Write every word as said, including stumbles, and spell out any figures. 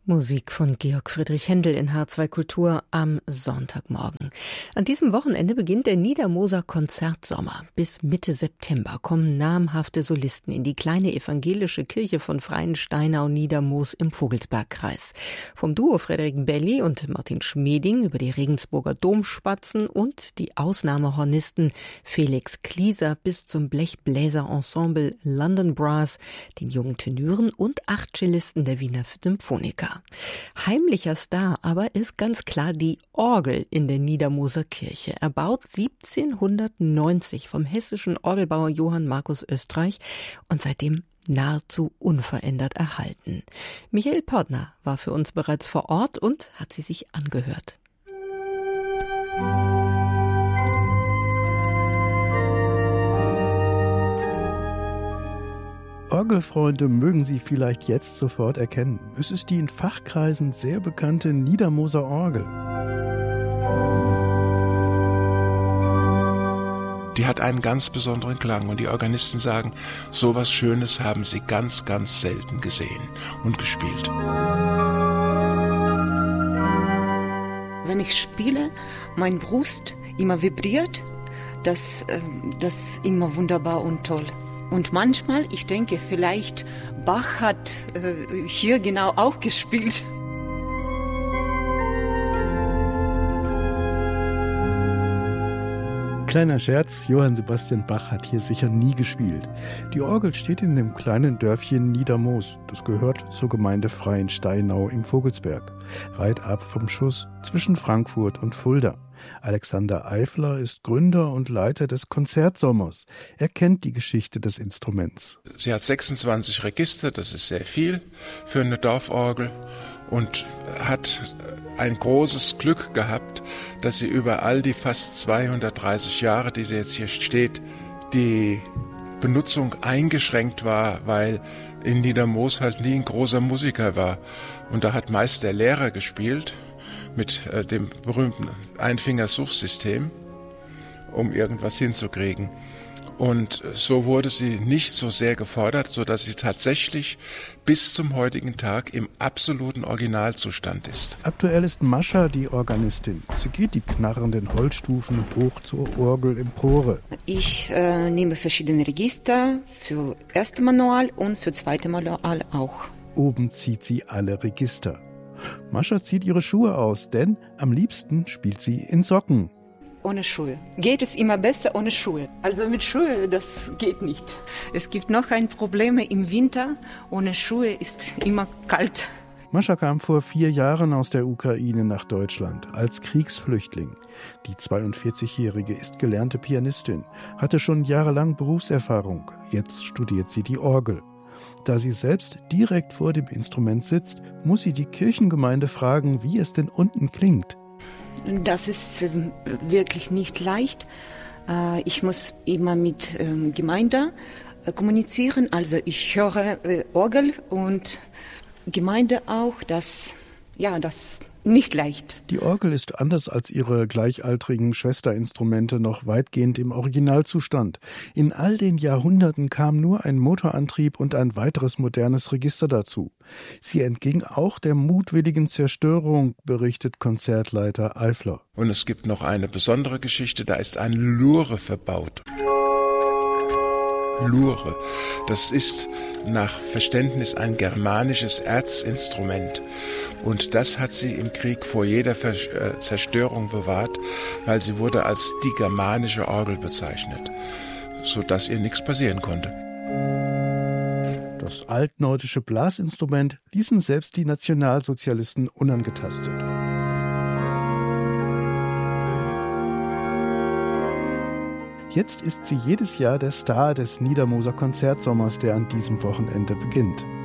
Musik von Georg Friedrich Händel in H zwei Kultur am Sonntagmorgen. An diesem Wochenende beginnt der Niedermoser Konzertsommer. Bis Mitte September kommen namhafte Solisten in die kleine evangelische Kirche von Freiensteinau-Niedermoos im Vogelsbergkreis. Vom Duo Frederik Belli und Martin Schmeding über die Regensburger Domspatzen und die Ausnahmehornisten Felix Klieser bis zum Blechbläserensemble London Brass, den jungen Tenören und acht Cellisten der Wiener Symphoniker. Heimlicher Star aber ist ganz klar die Orgel in der Niedermoser Kirche, erbaut siebzehnhundertneunzig vom hessischen Orgelbauer Johann Markus Östreich und seitdem nahezu unverändert erhalten. Michael Portner war für uns bereits vor Ort und hat sie sich angehört. Orgelfreunde mögen sie vielleicht jetzt sofort erkennen. Es ist die in Fachkreisen sehr bekannte Niedermoser Orgel. Die hat einen ganz besonderen Klang und die Organisten sagen, so was Schönes haben sie ganz, ganz selten gesehen und gespielt. Wenn ich spiele, mein Brust immer vibriert, das, das ist immer wunderbar und toll. Und manchmal, ich denke, vielleicht Bach hat äh, hier genau auch gespielt. Kleiner Scherz, Johann Sebastian Bach hat hier sicher nie gespielt. Die Orgel steht in dem kleinen Dörfchen Niedermoos. Das gehört zur Gemeinde Freiensteinau im Vogelsberg. Weit ab vom Schuss zwischen Frankfurt und Fulda. Alexander Eifler ist Gründer und Leiter des Konzertsommers. Er kennt die Geschichte des Instruments. Sie hat sechsundzwanzig Register, das ist sehr viel für eine Dorforgel, und hat ein großes Glück gehabt, dass sie über all die fast zweihundertdreißig Jahre, die sie jetzt hier steht, die Benutzung eingeschränkt war, weil in Niedermoos halt nie ein großer Musiker war. Und da hat meist der Lehrer gespielt mit äh, dem berühmten Einfingersuchsystem, um irgendwas hinzukriegen. Und so wurde sie nicht so sehr gefordert, sodass sie tatsächlich bis zum heutigen Tag im absoluten Originalzustand ist. Aktuell ist Mascha die Organistin. Sie geht die knarrenden Holzstufen hoch zur Orgelempore. Ich äh, nehme verschiedene Register für erste Manual und für zweite Manual auch. Oben zieht sie alle Register. Mascha zieht ihre Schuhe aus, denn am liebsten spielt sie in Socken. Ohne Schuhe. Geht es immer besser ohne Schuhe. Also mit Schuhe, das geht nicht. Es gibt noch ein Problem im Winter. Ohne Schuhe ist immer kalt. Mascha kam vor vier Jahren aus der Ukraine nach Deutschland als Kriegsflüchtling. Die zweiundvierzigjährige ist gelernte Pianistin, hatte schon jahrelang Berufserfahrung. Jetzt studiert sie die Orgel. Da sie selbst direkt vor dem Instrument sitzt, muss sie die Kirchengemeinde fragen, wie es denn unten klingt. Das ist wirklich nicht leicht. Ich muss immer mit Gemeinde kommunizieren. Also ich höre Orgel und Gemeinde auch. Das, ja, das nicht leicht. Die Orgel ist anders als ihre gleichaltrigen Schwesterinstrumente noch weitgehend im Originalzustand. In all den Jahrhunderten kam nur ein Motorantrieb und ein weiteres modernes Register dazu. Sie entging auch der mutwilligen Zerstörung, berichtet Konzertleiter Eifler. Und es gibt noch eine besondere Geschichte, da ist ein Lure verbaut. Lure, das ist nach Verständnis ein germanisches Erzinstrument. Und das hat sie im Krieg vor jeder Ver- äh, Zerstörung bewahrt, weil sie wurde als die germanische Orgel bezeichnet, sodass ihr nichts passieren konnte. Das altnordische Blasinstrument ließen selbst die Nationalsozialisten unangetastet. Jetzt ist sie jedes Jahr der Star des Niedermoser Konzertsommers, der an diesem Wochenende beginnt.